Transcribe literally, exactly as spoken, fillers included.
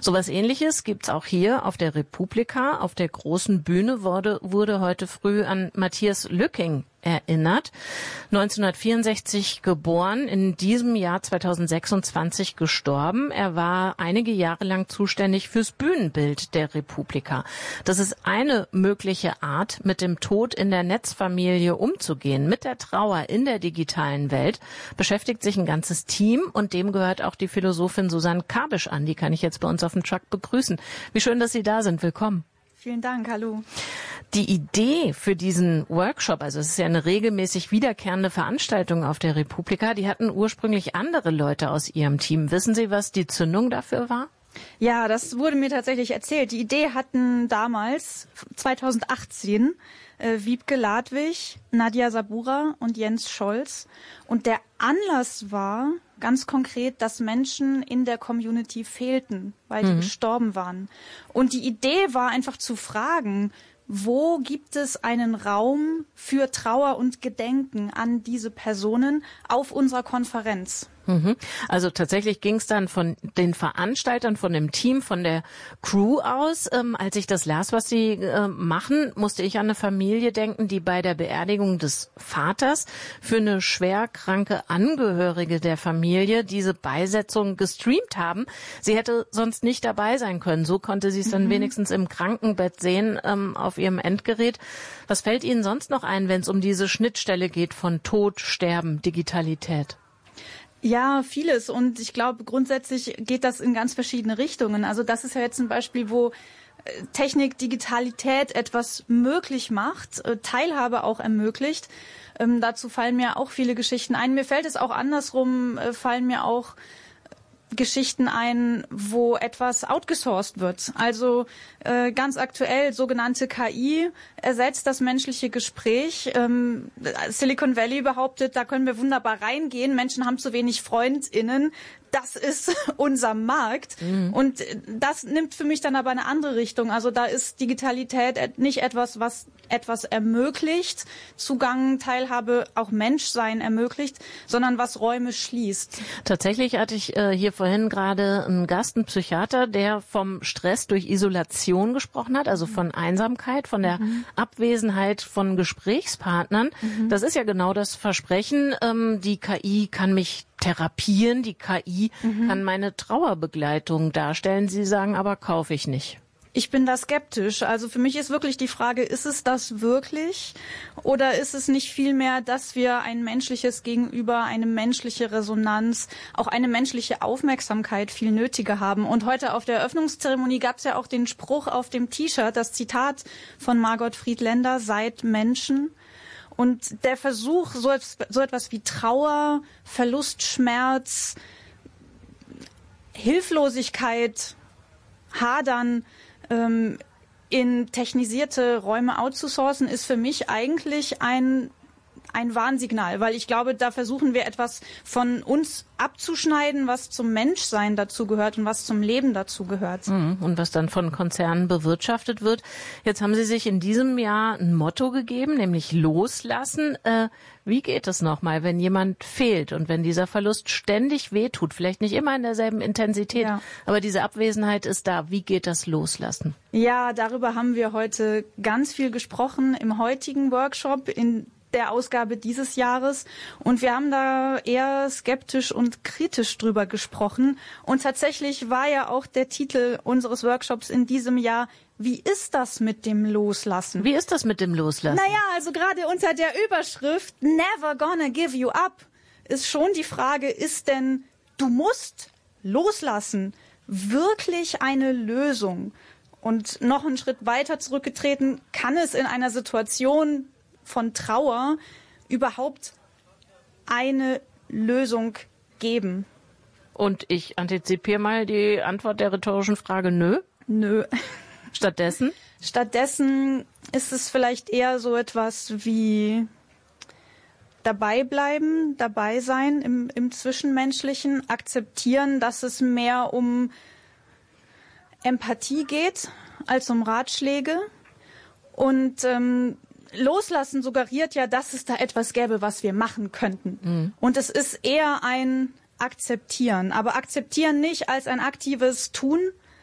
Sowas Ähnliches gibt's auch hier auf der Republika. Auf der großen Bühne wurde, wurde heute früh an Matthias Lücking erinnert. neunzehnhundertvierundsechzig geboren, in diesem Jahr zweitausendsechsundzwanzig gestorben. Er war einige Jahre lang zuständig fürs Bühnenbild der Republika. Das ist eine mögliche Art, mit dem Tod in der Netzfamilie umzugehen. Mit der Trauer in der digitalen Welt beschäftigt sich ein ganzes Team und dem gehört auch die Philosophin Susanne Kabisch an. Die kann ich jetzt bei uns auf dem Truck begrüßen. Wie schön, dass Sie da sind. Willkommen. Vielen Dank, hallo. Die Idee für diesen Workshop, also es ist ja eine regelmäßig wiederkehrende Veranstaltung auf der Republika, die hatten ursprünglich andere Leute aus Ihrem Team. Wissen Sie, was die Zündung dafür war? Ja, das wurde mir tatsächlich erzählt. Die Idee hatten damals, zweitausendachtzehn, äh, Wiebke Ladwig, Nadja Sabura und Jens Scholz. Und der Anlass war ganz konkret, dass Menschen in der Community fehlten, weil die mhm. gestorben waren. Und die Idee war einfach zu fragen, wo gibt es einen Raum für Trauer und Gedenken an diese Personen auf unserer Konferenz? Also tatsächlich ging es dann von den Veranstaltern, von dem Team, von der Crew aus. Ähm, als ich das las, was sie äh, machen, musste ich an eine Familie denken, die bei der Beerdigung des Vaters für eine schwerkranke Angehörige der Familie diese Beisetzung gestreamt haben. Sie hätte sonst nicht dabei sein können. So konnte sie es dann mhm. wenigstens im Krankenbett sehen ähm, auf ihrem Endgerät. Was fällt Ihnen sonst noch ein, wenn es um diese Schnittstelle geht von Tod, Sterben, Digitalität? Ja, vieles. Und ich glaube, grundsätzlich geht das in ganz verschiedene Richtungen. Also das ist ja jetzt ein Beispiel, wo Technik, Digitalität etwas möglich macht, Teilhabe auch ermöglicht. Ähm, dazu fallen mir auch viele Geschichten ein. Mir fällt es auch andersrum, äh, fallen mir auch Geschichten ein, wo etwas outgesourced wird. Also äh, ganz aktuell sogenannte K I ersetzt das menschliche Gespräch. Ähm, Silicon Valley behauptet, da können wir wunderbar reingehen. Menschen haben zu wenig FreundInnen. Das ist unser Markt. Mhm. Und das nimmt für mich dann aber eine andere Richtung. Also da ist Digitalität nicht etwas, was etwas ermöglicht, Zugang, Teilhabe, auch Menschsein ermöglicht, sondern was Räume schließt. Tatsächlich hatte ich äh, hier vorhin gerade einen Gast, einen Psychiater, der vom Stress durch Isolation gesprochen hat, also von Einsamkeit, von der mhm. Abwesenheit von Gesprächspartnern. Mhm. Das ist ja genau das Versprechen. Ähm, die K I kann mich therapieren, die K I mhm. kann meine Trauerbegleitung darstellen. Sie sagen aber, kaufe ich nicht. Ich bin da skeptisch. Also für mich ist wirklich die Frage, ist es das wirklich? Oder ist es nicht vielmehr, dass wir ein menschliches Gegenüber, eine menschliche Resonanz, auch eine menschliche Aufmerksamkeit viel nötiger haben? Und heute auf der Eröffnungszeremonie gab es ja auch den Spruch auf dem T-Shirt, das Zitat von Margot Friedländer, seid Menschen. Und der Versuch, so etwas, so etwas wie Trauer, Verlust, Schmerz, Hilflosigkeit, Hadern, ähm, in technisierte Räume outzusourcen, ist für mich eigentlich ein ein Warnsignal, weil ich glaube, da versuchen wir etwas von uns abzuschneiden, was zum Menschsein dazu gehört und was zum Leben dazu gehört. Und was dann von Konzernen bewirtschaftet wird. Jetzt haben Sie sich in diesem Jahr ein Motto gegeben, nämlich loslassen. Äh, wie geht es nochmal, wenn jemand fehlt und wenn dieser Verlust ständig wehtut? Vielleicht nicht immer in derselben Intensität, ja. aber diese Abwesenheit ist da. Wie geht das Loslassen? Ja, darüber haben wir heute ganz viel gesprochen im heutigen Workshop, in der Ausgabe dieses Jahres. Und wir haben da eher skeptisch und kritisch drüber gesprochen. Und tatsächlich war ja auch der Titel unseres Workshops in diesem Jahr, wie ist das mit dem Loslassen? Wie ist das mit dem Loslassen? Naja, also gerade unter der Überschrift Never gonna give you up ist schon die Frage, ist denn, du musst loslassen, wirklich eine Lösung? Und noch einen Schritt weiter zurückgetreten, kann es in einer Situation von Trauer überhaupt eine Lösung geben? Und ich antizipiere mal die Antwort der rhetorischen Frage, nö. Nö. Stattdessen? Stattdessen ist es vielleicht eher so etwas wie dabei bleiben, dabei sein im, im Zwischenmenschlichen, akzeptieren, dass es mehr um Empathie geht als um Ratschläge. Und ähm, Loslassen suggeriert ja, dass es da etwas gäbe, was wir machen könnten. Mhm. Und es ist eher ein Akzeptieren. Aber Akzeptieren nicht als ein aktives Tun,